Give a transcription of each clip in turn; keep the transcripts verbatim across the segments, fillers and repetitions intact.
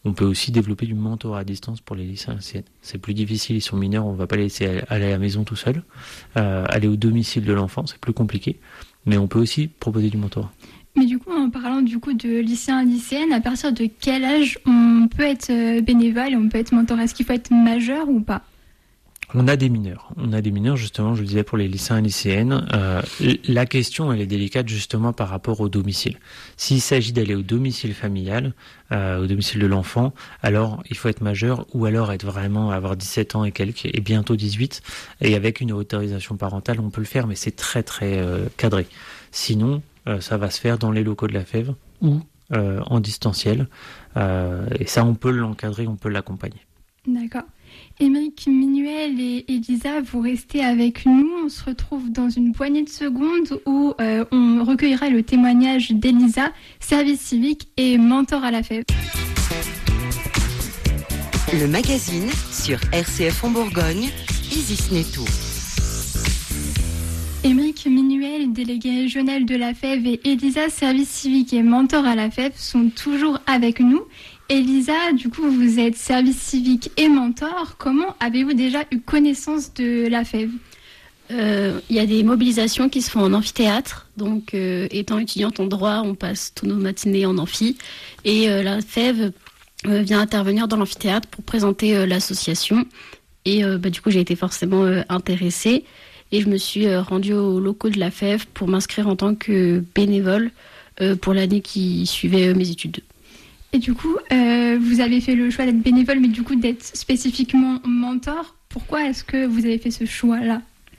On peut aussi développer du mentorat à distance pour les lycéens lycéennes. C'est plus difficile, ils sont mineurs, on ne va pas les laisser aller à la maison tout seul. Euh, aller au domicile de l'enfant, c'est plus compliqué. Mais on peut aussi proposer du mentorat. Mais du coup, en parlant du coup de lycéens, lycéennes, à partir de quel âge on peut être bénévole et on peut être mentor? Est-ce qu'il faut être majeur ou pas? On a des mineurs. On a des mineurs, justement, je le disais, pour les lycéens et lycéennes. Euh, la question, elle est délicate, justement, par rapport au domicile. S'il s'agit d'aller au domicile familial, euh, au domicile de l'enfant, alors il faut être majeur ou alors être vraiment, avoir dix-sept ans et quelques, et bientôt dix-huit. Et avec une autorisation parentale, on peut le faire, mais c'est très, très euh, cadré. Sinon, euh, ça va se faire dans les locaux de la F E V ou euh, en distanciel. Euh, et ça, on peut l'encadrer, on peut l'accompagner. D'accord. Émeric Minuel et Elisa, vous restez avec nous. On se retrouve dans une poignée de secondes où euh, on recueillera le témoignage d'Elisa, service civique et mentor à la F E V. Le magazine sur R C F en Bourgogne, Isis Netto. Émeric Minuel, délégué régional de la F E V, et Elisa, service civique et mentor à la F E V, sont toujours avec nous. Elisa, du coup, vous êtes service civique et mentor. Comment avez-vous déjà eu connaissance de la F E V ? Il euh, y a des mobilisations qui se font en amphithéâtre. Donc, euh, étant étudiante en droit, on passe tous nos matinées en amphi. Et euh, la F E V euh, vient intervenir dans l'amphithéâtre pour présenter euh, l'association. Et euh, bah, du coup, j'ai été forcément euh, intéressée. Et je me suis euh, rendue aux locaux de la F E V pour m'inscrire en tant que bénévole euh, pour l'année qui suivait euh, mes études. Et du coup, euh, vous avez fait le choix d'être bénévole, mais du coup d'être spécifiquement mentor. Pourquoi est-ce que vous avez fait ce choix-là ?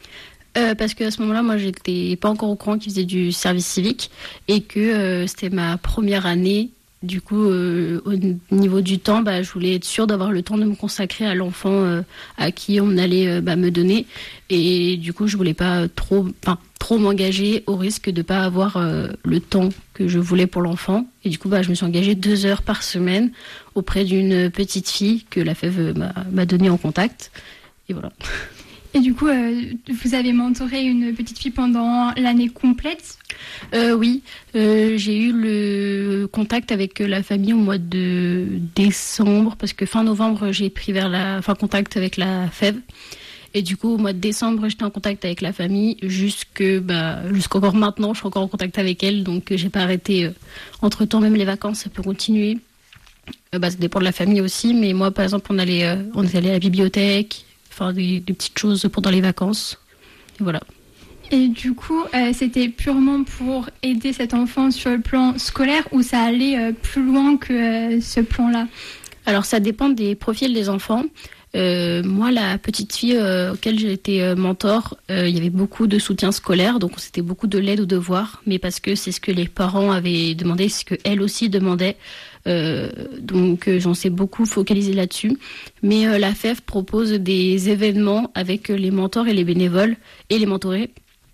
euh, Parce qu'à ce moment-là, moi, j'étais pas encore au courant qu'ils faisaient du service civique et que euh, c'était ma première année. Du coup, euh, au niveau du temps, bah, je voulais être sûre d'avoir le temps de me consacrer à l'enfant euh, à qui on allait euh, bah, me donner. Et du coup, je voulais pas trop, enfin, trop m'engager au risque de pas avoir euh, le temps que je voulais pour l'enfant. Et du coup, bah, je me suis engagée deux heures par semaine auprès d'une petite fille que la F E V m'a, m'a donnée en contact. Et voilà. Et du coup, euh, vous avez mentoré une petite fille pendant l'année complète ? euh, Oui, euh, j'ai eu le contact avec la famille au mois de décembre, parce que fin novembre, j'ai pris vers la, enfin, contact avec la F E V. Et du coup, au mois de décembre, j'étais en contact avec la famille, jusque, bah, jusqu'encore maintenant, je suis encore en contact avec elle, donc j'ai pas arrêté. Euh, entre-temps, même les vacances, ça peut continuer. Euh, bah, ça dépend de la famille aussi, mais moi, par exemple, on allait, euh, on est allé à la bibliothèque, faire des, des petites choses pendant les vacances. Et voilà. Et du coup, euh, c'était purement pour aider cet enfant sur le plan scolaire ou ça allait euh, plus loin que euh, ce plan-là ? Alors, ça dépend des profils des enfants. Euh, moi, la petite fille euh, auquel j'ai été euh, mentor, euh, il y avait beaucoup de soutien scolaire, donc c'était beaucoup de l'aide aux devoirs, mais parce que c'est ce que les parents avaient demandé, c'est ce qu'elle aussi demandait. Euh, donc euh, j'en sais beaucoup focalisé là-dessus. Mais euh, la F E V propose des événements avec euh, les mentors et les bénévoles et les mentorés.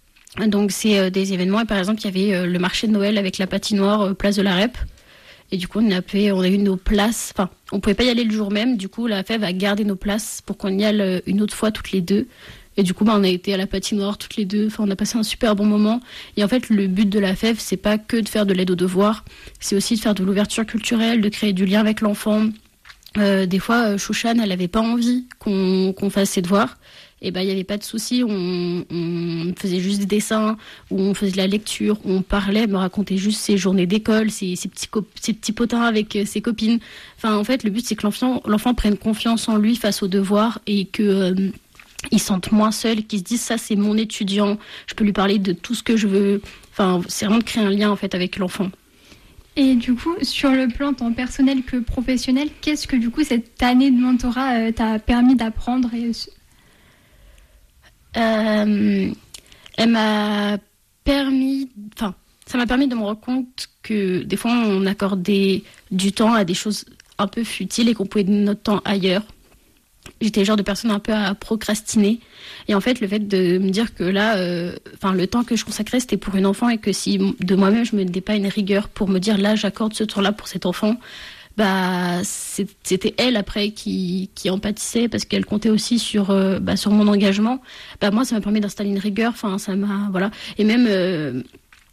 Donc c'est euh, des événements, et par exemple il y avait euh, le marché de Noël avec la patinoire euh, place de la Rep. Et du coup, on a, pu, on a eu nos places. Enfin, on ne pouvait pas y aller le jour même. Du coup, la F E V a gardé nos places pour qu'on y aille une autre fois toutes les deux. Et du coup, bah, on a été à la patinoire toutes les deux. Enfin, on a passé un super bon moment. Et en fait, le but de la F E V, c'est pas que de faire de l'aide aux devoirs. C'est aussi de faire de l'ouverture culturelle, de créer du lien avec l'enfant. Euh, des fois, Chouchane, elle n'avait pas envie qu'on, qu'on fasse ses devoirs. Et ben, il n'y avait pas de souci, on, on faisait juste des dessins, ou on faisait de la lecture, où on parlait, me racontait juste ses journées d'école, ses, ses, petits, co- ses petits potins avec euh, ses copines. Enfin, en fait, le but, c'est que l'enfant, l'enfant prenne confiance en lui face aux devoirs et que euh, il sente moins seul, qu'il se dise, ça, c'est mon étudiant, je peux lui parler de tout ce que je veux. Enfin, c'est vraiment de créer un lien, en fait, avec l'enfant. Et du coup, sur le plan tant personnel que professionnel, qu'est-ce que, du coup, cette année de mentorat euh, t'a permis d'apprendre et... Euh, elle m'a permis, enfin, ça m'a permis de me rendre compte que des fois on accordait du temps à des choses un peu futiles et qu'on pouvait donner notre temps ailleurs. J'étais le genre de personne un peu à procrastiner. Et en fait, le fait de me dire que là, euh, enfin, le temps que je consacrais, c'était pour une enfant et que si de moi-même je me donnais pas une rigueur pour me dire là, j'accorde ce temps-là pour cet enfant. Bah, c'était elle après qui, qui en pâtissait parce qu'elle comptait aussi sur, euh, bah, sur mon engagement. Bah, moi, ça m'a permis d'installer une rigueur. Enfin, ça m'a, voilà. Et même, euh,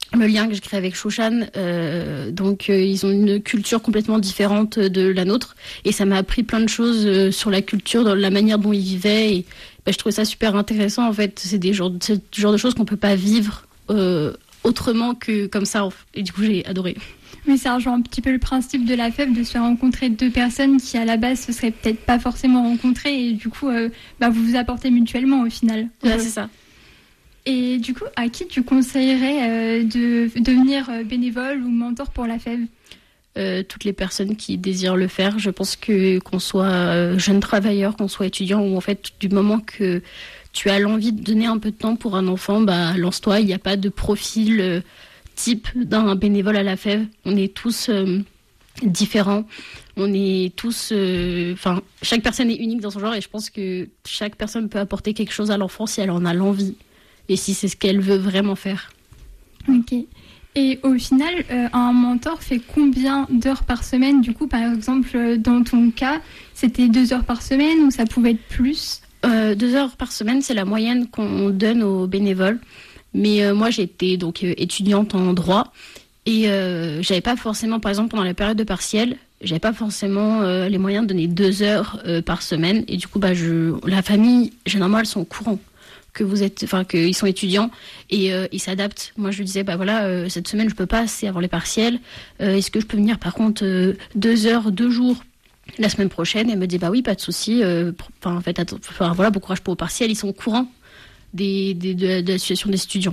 le lien que je crée avec Shoshan. Euh, donc, euh, ils ont une culture complètement différente de la nôtre. Et ça m'a appris plein de choses euh, sur la culture, dans la manière dont ils vivaient. Et bah, je trouvais ça super intéressant, en fait. C'est des genres, c'est le genre de choses qu'on peut pas vivre euh, autrement que comme ça. Et du coup, j'ai adoré. Mais ça rejoint un petit peu le principe de la F E V, de se faire rencontrer deux personnes qui, à la base, se seraient peut-être pas forcément rencontrées. Et du coup, euh, bah, vous vous apportez mutuellement, au final. Ouais, euh, c'est ça. Et du coup, à qui tu conseillerais euh, de devenir bénévole ou mentor pour la F E V ? euh, Toutes les personnes qui désirent le faire. Je pense que qu'on soit euh, jeune travailleur, qu'on soit étudiant, ou en fait, du moment que tu as l'envie de donner un peu de temps pour un enfant, bah, lance-toi. Il n'y a pas de profil euh, type d'un bénévole à la F E V. On est tous euh, différents. On est tous... Enfin, euh, chaque personne est unique dans son genre et je pense que chaque personne peut apporter quelque chose à l'enfant si elle en a l'envie. Et si c'est ce qu'elle veut vraiment faire. Ok. Et au final, euh, un mentor fait combien d'heures par semaine ? Du coup, par exemple, dans ton cas, c'était deux heures par semaine ou ça pouvait être plus ? euh, Deux heures par semaine, c'est la moyenne qu'on donne aux bénévoles. Mais euh, moi, j'étais donc euh, étudiante en droit et euh, j'avais pas forcément, par exemple, pendant la période de partiel, j'avais pas forcément euh, les moyens de donner deux heures euh, par semaine. Et du coup, bah, je, la famille, généralement, elles sont au courant que vous êtes, enfin qu'ils sont étudiants et euh, ils s'adaptent. Moi je lui disais bah voilà euh, cette semaine je peux pas c'est avant les partiels. Euh, est-ce que je peux venir par contre euh, deux heures, deux jours la semaine prochaine? Et elle me dit bah oui pas de souci. Euh, enfin en fait attends, enfin, voilà bon courage pour au partiel. Ils sont au courant des, des de, de la situation des étudiants.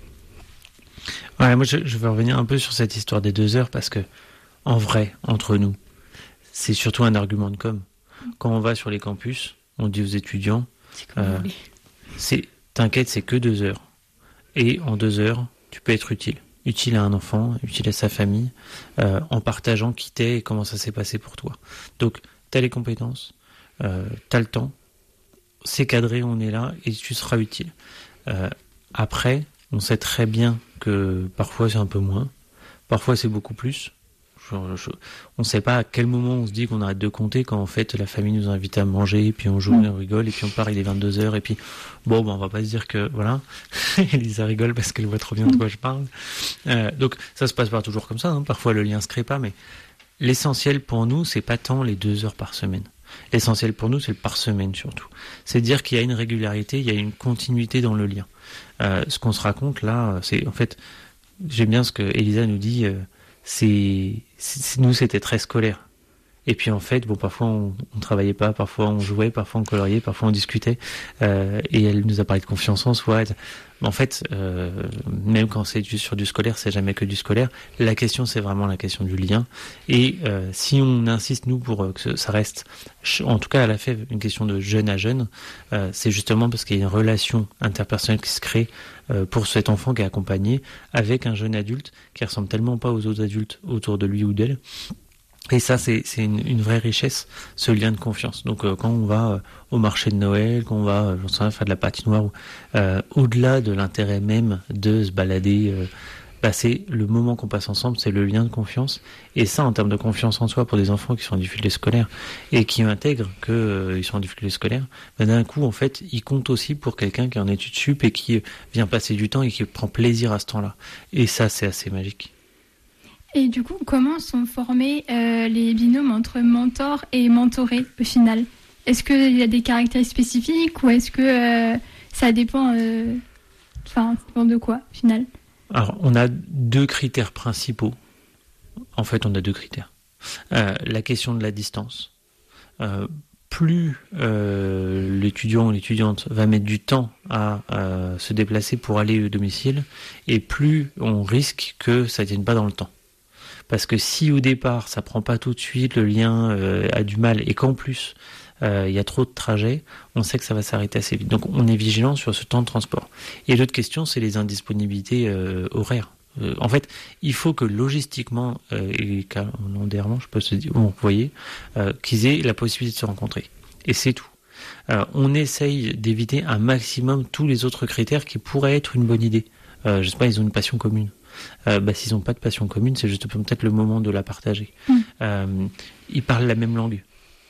Ouais moi je, je veux revenir un peu sur cette histoire des deux heures parce que en vrai entre nous c'est surtout un argument de com. Quand on va sur les campus on dit aux étudiants c'est comme euh, c'est t'inquiète, c'est que deux heures. Et en deux heures, tu peux être utile. Utile à un enfant, utile à sa famille, euh, en partageant qui t'es et comment ça s'est passé pour toi. Donc, t'as les compétences, euh, t'as le temps, c'est cadré, on est là, et tu seras utile. Euh, après, on sait très bien que parfois c'est un peu moins, parfois c'est beaucoup plus. Je, je, on ne sait pas à quel moment on se dit qu'on arrête de compter quand en fait la famille nous invite à manger et puis on joue, mmh. on rigole et puis on part il est vingt-deux heures et puis bon ben on va pas se dire que voilà Elisa rigole parce qu'elle voit trop bien de quoi je parle euh, donc ça se passe pas toujours comme ça hein. Parfois le lien se crée pas mais l'essentiel pour nous c'est pas tant les deux heures par semaine, l'essentiel pour nous c'est le par semaine surtout, c'est dire qu'il y a une régularité, il y a une continuité dans le lien. Euh, ce qu'on se raconte là c'est en fait j'aime bien ce que Elisa nous dit euh, C'est, c'est, nous c'était très scolaire. Et puis en fait, bon, parfois on, on travaillait pas, parfois on jouait, parfois on coloriait, parfois on discutait. Euh, et elle nous a parlé de confiance en soi. En fait, euh, même quand c'est du, sur du scolaire, c'est jamais que du scolaire. La question, c'est vraiment la question du lien. Et euh, si on insiste nous pour que ça reste, en tout cas à la F E V, une question de jeune à jeune, euh, c'est justement parce qu'il y a une relation interpersonnelle qui se crée euh, pour cet enfant qui est accompagné avec un jeune adulte qui ressemble tellement pas aux autres adultes autour de lui ou d'elle. Et ça, c'est, c'est une, une vraie richesse, ce lien de confiance. Donc, euh, quand on va euh, au marché de Noël, quand on va, euh, j'en sais rien, faire de la patinoire, euh, au-delà de l'intérêt même de se balader, euh, bah, c'est le moment qu'on passe ensemble, c'est le lien de confiance. Et ça, en termes de confiance en soi, pour des enfants qui sont en difficulté scolaire et qui intègrent qu'ils euh, sont en difficulté scolaire, bah, d'un coup, en fait, ils comptent aussi pour quelqu'un qui est en études sup et qui vient passer du temps et qui prend plaisir à ce temps-là. Et ça, c'est assez magique. Et du coup, comment sont formés euh, les binômes entre mentor et mentoré au final ? Est-ce qu'il y a des caractéristiques spécifiques ou est-ce que euh, ça dépend, euh, enfin, ça dépend de quoi au final ? Alors, on a deux critères principaux. En fait, on a deux critères. Euh, la question de la distance. Euh, plus euh, l'étudiant ou l'étudiante va mettre du temps à euh, se déplacer pour aller au domicile, et plus on risque que ça ne tienne pas dans le temps. Parce que si au départ ça prend pas tout de suite, le lien euh, a du mal et qu'en plus il euh, y a trop de trajets, on sait que ça va s'arrêter assez vite. Donc on est vigilant sur ce temps de transport. Et l'autre question, c'est les indisponibilités euh, horaires. Euh, en fait, il faut que logistiquement euh, et calendairement, je peux se dire, bon, vous voyez, euh, qu'ils aient la possibilité de se rencontrer. Et c'est tout. Euh, on essaye d'éviter un maximum tous les autres critères qui pourraient être une bonne idée. Euh, je sais pas, ils ont une passion commune. Euh, bah, s'ils n'ont pas de passion commune, c'est juste peut-être le moment de la partager. Mmh. Euh, ils parlent la même langue.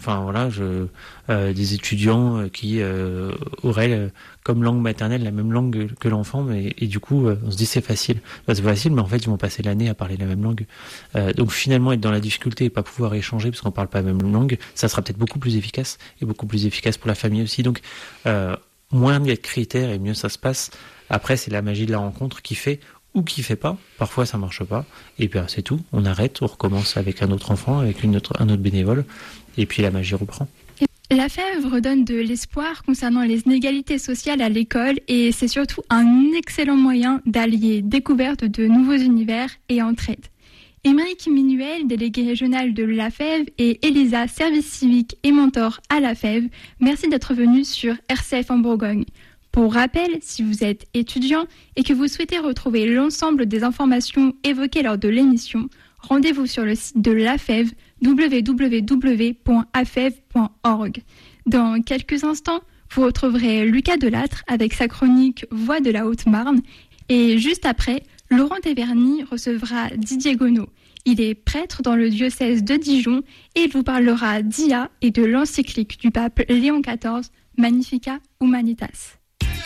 Enfin voilà, je, euh, des étudiants qui euh, auraient euh, comme langue maternelle la même langue que l'enfant, mais et du coup euh, on se dit c'est facile. Enfin, c'est facile, mais en fait ils vont passer l'année à parler la même langue. Euh, donc finalement être dans la difficulté et pas pouvoir échanger parce qu'on parle pas la même langue, ça sera peut-être beaucoup plus efficace et beaucoup plus efficace pour la famille aussi. Donc euh, moins il y a de critères et mieux ça se passe. Après c'est la magie de la rencontre qui fait ou qui fait pas. Parfois ça marche pas et puis c'est tout. On arrête, on recommence avec un autre enfant, avec une autre, un autre bénévole. Et puis la magie reprend. La Fève redonne de l'espoir concernant les inégalités sociales à l'école et c'est surtout un excellent moyen d'allier découverte de nouveaux univers et entraide. Émeric Minuel, délégué régional de la Fève, et Elisa, service civique et mentor à la Fève, merci d'être venus sur R C F en Bourgogne. Pour rappel, si vous êtes étudiant et que vous souhaitez retrouver l'ensemble des informations évoquées lors de l'émission, rendez-vous sur le site de la Fève, w w w point a f e v point org. Dans quelques instants, vous retrouverez Lucas Delattre avec sa chronique Voix de la Haute-Marne. Et juste après, Laurent Taverny recevra Didier Gonneau. Il est prêtre dans le diocèse de Dijon et il vous parlera d'I A et de l'encyclique du pape Léon quatorze, Magnificat Humanitas.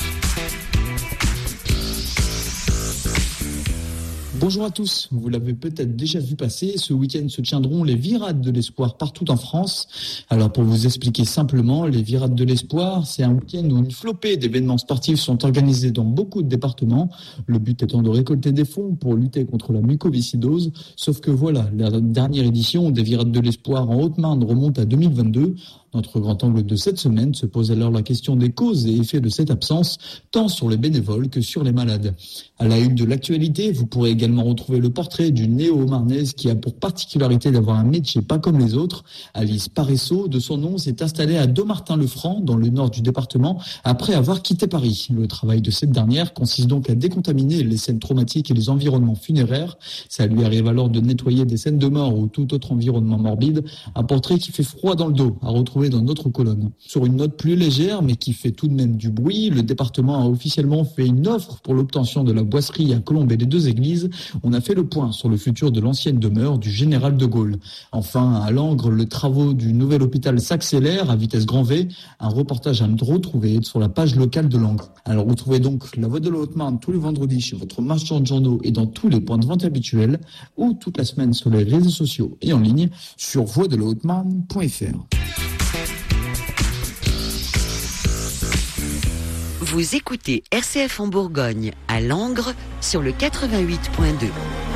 Bonjour à tous, vous l'avez peut-être déjà vu passer, ce week-end se tiendront les Virades de l'Espoir partout en France. Alors pour vous expliquer simplement, les Virades de l'Espoir, c'est un week-end où une flopée d'événements sportifs sont organisés dans beaucoup de départements, le but étant de récolter des fonds pour lutter contre la mucoviscidose, sauf que voilà, la dernière édition des Virades de l'Espoir en Haute-Marne remonte à deux mille vingt-deux. Notre grand angle de cette semaine se pose alors la question des causes et effets de cette absence, tant sur les bénévoles que sur les malades. À la une de l'actualité, vous pourrez également retrouver le portrait d'une néo-marnaise qui a pour particularité d'avoir un métier pas comme les autres. Alice Paresso, de son nom, s'est installée à Dommartin-le-Franc, dans le nord du département, après avoir quitté Paris. Le travail de cette dernière consiste donc à décontaminer les scènes traumatiques et les environnements funéraires. Ça lui arrive alors de nettoyer des scènes de mort ou tout autre environnement morbide. Un portrait qui fait froid dans le dos, à retrouver dans notre colonne. Sur une note plus légère, mais qui fait tout de même du bruit, le département a officiellement fait une offre pour l'obtention de la boisserie à Colombey-les-Deux-Églises. On a fait le point sur le futur de l'ancienne demeure du général de Gaulle. Enfin, à Langres, les travaux du nouvel hôpital s'accélèrent à vitesse grand V. Un reportage à retrouver sur la page locale de Langres. Alors, retrouvez donc la Voix de la Haute-Marne tous les vendredis chez votre marchand de journaux et dans tous les points de vente habituels, ou toute la semaine sur les réseaux sociaux et en ligne sur voix de la haute marne point f r. Vous écoutez R C F en Bourgogne, à Langres, sur le quatre-vingt-huit point deux.